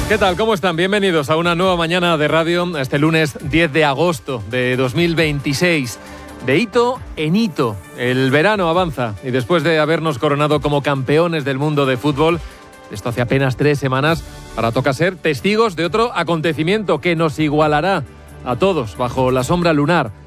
¿Qué tal? ¿Cómo están? Bienvenidos a una nueva mañana de radio este lunes 10 de agosto de 2026. De hito en hito, el verano avanza y después de habernos coronado como campeones del mundo de fútbol, esto hace apenas 3 semanas, ahora toca ser testigos de otro acontecimiento que nos igualará a todos bajo la sombra lunar.